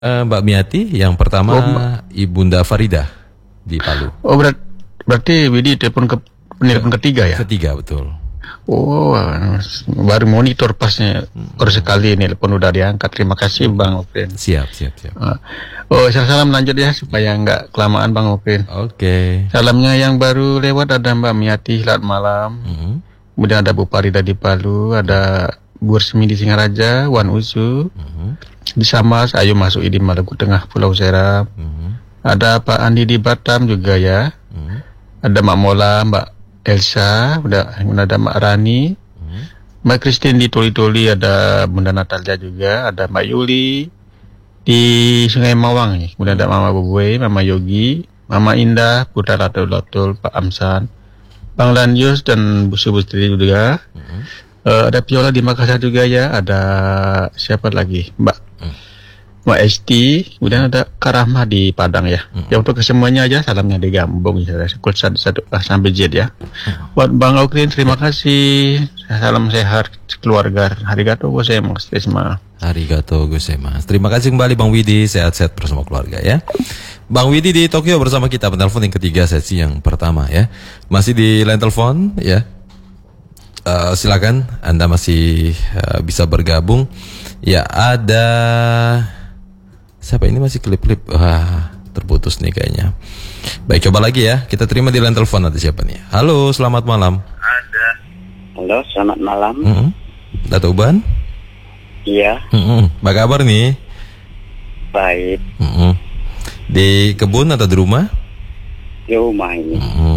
Mbak Miati, yang pertama Ibunda Faridah di Palu. Oh, berarti Widi telepon ketiga ya? Ketiga, betul. Oh, baru monitor pasnya. Baru sekali ini telepon udah diangkat. Terima kasih Bang Opin. Siap. Oh, salam lanjut ya supaya nggak kelamaan Bang Opin. Oke. Salamnya yang baru lewat ada Mbak Miati, selamat malam. Kemudian ada Bu Farida di Palu, ada Bu Resmi di Singaraja, Wan Usu di Samas, Ayu Masuk di Maluku Tengah, Pulau Seram. Ada Pak Andi di Batam juga ya. Ada Mak Mola, Mbak Elsa, ada Mbak Rani, Mbak Christine di Toli-Toli, ada Bunda Natalia juga, ada Mbak Yuli di Sungai Mawang nih. Kemudian ada Mama Boboe, Mama Yogi, Mama Indah, Putra Latul, Pak Amsan, Bang Lanyus dan Bu Subustri juga. Ada Piola di Makassar juga ya. Ada siapa lagi? Mbak Esti. Kemudian ada Karahma di Padang ya. Ya untuk kesemuanya aja salamnya digambung ya. Satu sampai Z ya. Buat Bang Okrin terima kasih. Salam sehat keluarga. Arigato gozaimasu. Arigato gozaimasu. Terima kasih kembali Bang Widi. Sehat-sehat bersama keluarga ya. Bang Widi di Tokyo bersama kita. Penelpon yang ketiga sesi yang pertama ya. Masih di line telepon ya. Silakan Anda masih bisa bergabung. Ya ada siapa ini masih klip-klip. Terputus nih kayaknya. Baik, coba lagi ya. Kita terima di line telepon. Ada siapa nih? Halo, selamat malam. Halo, selamat malam. Dato' Uban? Iya. Apa kabar nih? Baik. Di kebun atau di rumah? Di rumah ini.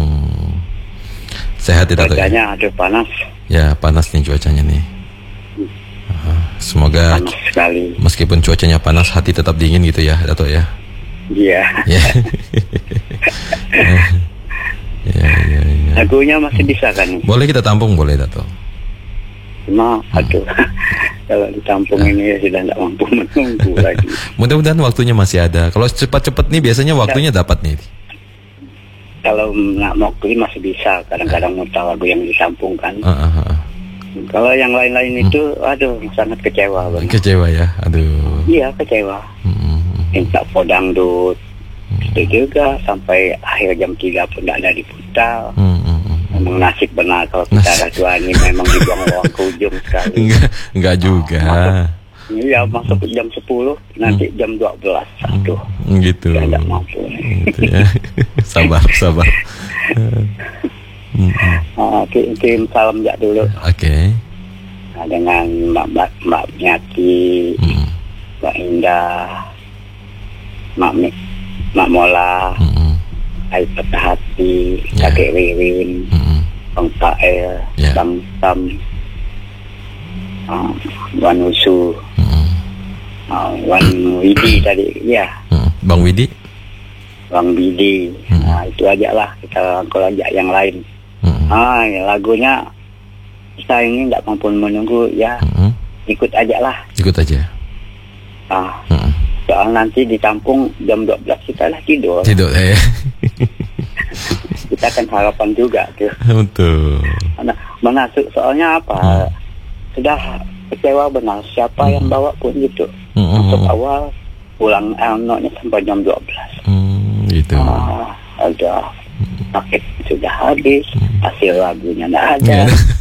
Sehat ya Dato' ya? Cuacanya aduh panas. Ya panas nih cuacanya nih. Semoga panas sekali. Meskipun cuacanya panas, hati tetap dingin gitu ya Dato' ya? Iya. Ya. Lagunya masih bisa kan? Boleh kita tampung boleh Dato'? Cuma aduh kalau ditampung ini ya sudah tidak mampu menunggu lagi. Mudah-mudahan waktunya masih ada. Kalau cepat-cepat nih biasanya waktunya dapat nih. Kalau nak mau masih bisa, kadang-kadang minta lagu yang ditampungkan. Kalau yang lain-lain itu, aduh sangat kecewa banget. Kecewa ya, aduh. Iya kecewa. Minta podangdut, itu juga sampai akhir jam 3 pun tidak ada diputar. Memang nasib benar kalau kita ada tua ini memang dibuang uang ke ujung sekali. Enggak juga. Iya, masuk jam 10, nanti jam 12. Aduh. Gitu. Tidak mampu. Gitu ya. Sabar. Kirim salam jak dulu. Oke. Nah, dengan Mbak Nyati, Mbak Indah, Mak Mola, Air Patah Hati, Kakek Ririn, Bang Tael, Bang Tam, Wan Usu, Wan Widi tadi ya. Bang Widi. Nah itu aja lah, kita rangkul aja yang lain. Lagunya kita ini tidak mampu menunggu ya. Ikut aja lah. Ikut aja. Soal nanti ditampung jam 12 kita lah tidur. Kita kan harapan juga tuh. Betul. Mana soalnya apa? Sudah kecewa benar. Siapa yang bawa pun gitu. Masuk awal pulang anaknya sampai jam 12. Gitu. Ada paket sudah habis, hasil lagunya tidak ada.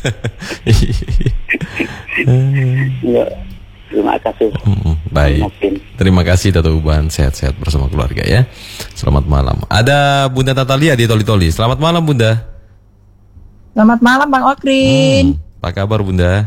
Ya, terima kasih. Baik. Terima kasih Dato' Uban, sehat-sehat bersama keluarga ya. Selamat malam. Ada Bunda Natalia di Toli-Toli. Selamat malam Bunda. Selamat malam Bang Okrin. Apa kabar Bunda?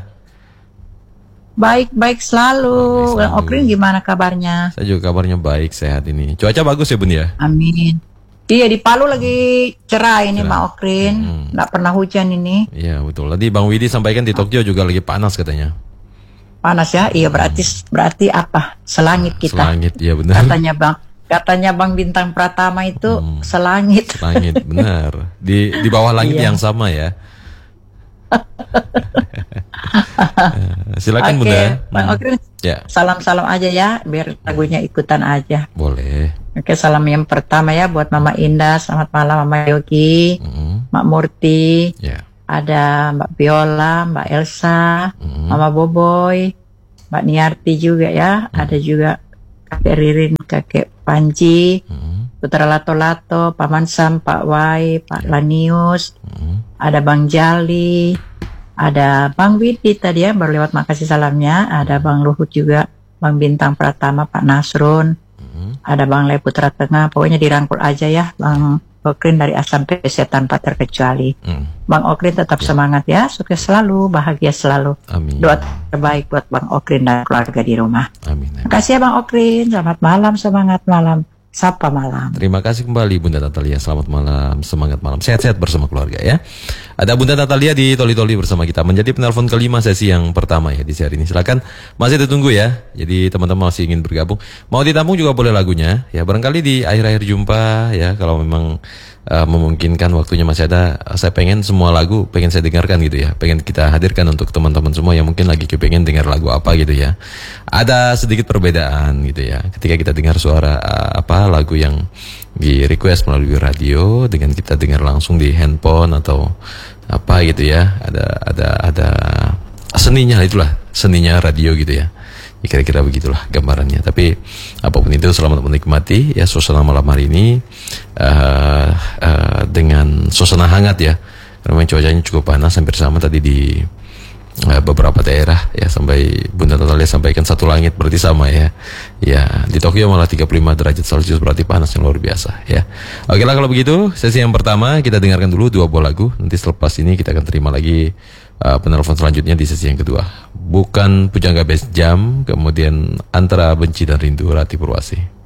Baik selalu. Bang Okrin gimana kabarnya? Saya juga kabarnya baik, sehat ini. Cuaca bagus ya Bun ya? Amin. Iya di Palu lagi cerah ini Bang Okrin. Nggak pernah hujan ini. Iya betul. Tadi Bang Widi sampaikan di Tokyo juga lagi panas katanya. Panas ya? Iya berarti apa? Selangit kita. Selangit, iya benar. Katanya Bang Bintang Pratama itu selangit. Selangit, benar. Di bawah langit yang sama ya. Silakan Bunda. Bang Okrin. Ya. Salam-salam aja ya, biar lagunya ikutan aja. Boleh. Oke, salam yang pertama ya buat Mama Indah, selamat malam Mama Yogi, Mak Murti, ada Mbak Viola, Mbak Elsa, Mama Boboy, Mbak Niarti juga ya, ada juga kakek Ririn, kakek Panji, Putra Lato-Lato, Paman Sam, Pak Wai, Pak Lanius, ada Bang Jali, ada Bang Widi tadi ya, baru lewat makasih salamnya, ada Bang Luhut juga, Bang Bintang Pratama, Pak Nasrun, ada Bang Le Putra Tengah, pokoknya dirangkul aja ya, Bang Okrin dari A sampai Z tanpa terkecuali. Bang Okrin tetap semangat ya, sukses selalu, bahagia selalu. Amin. Doa terbaik buat Bang Okrin dan keluarga di rumah. Amin. Terima kasih ya Bang Okrin, selamat malam, semangat malam. Sapa malam. Terima kasih kembali Bunda Natalia. Selamat malam, semangat malam. Sehat-sehat bersama keluarga ya. Ada Bunda Natalia di Toli-Toli bersama kita. Menjadi penelpon kelima sesi yang pertama ya di seri ini. Silakan, masih ditunggu ya. Jadi teman-teman masih ingin bergabung. Mau ditampung juga boleh lagunya. Ya barangkali di akhir-akhir jumpa ya. Kalau memang memungkinkan waktunya masih ada, saya pengen semua lagu pengen saya dengarkan gitu ya, pengen kita hadirkan untuk teman-teman semua yang mungkin lagi kepengen dengar lagu apa gitu ya. Ada sedikit perbedaan gitu ya ketika kita dengar suara lagu yang di request melalui radio dengan kita dengar langsung di handphone atau apa gitu ya. Ada seninya, itulah seninya radio gitu ya. Ya, kira-kira begitulah gambarannya. Tapi apapun itu, selamat menikmati ya suasana malam hari ini dengan suasana hangat ya. Karena cuacanya cukup panas, hampir sama tadi di beberapa daerah ya, sampai Bunda Natalia sampaikan satu langit berarti sama ya. Ya, di Tokyo malah 35 derajat Celcius, berarti panas yang luar biasa ya. Oke lah kalau begitu, sesi yang pertama kita dengarkan dulu 2 buah lagu. Nanti selepas ini kita akan terima lagi penelpon selanjutnya di sesi yang kedua. Bukan Pujangga Best Jam, kemudian Antara Benci dan Rindu, Rati Purwasi.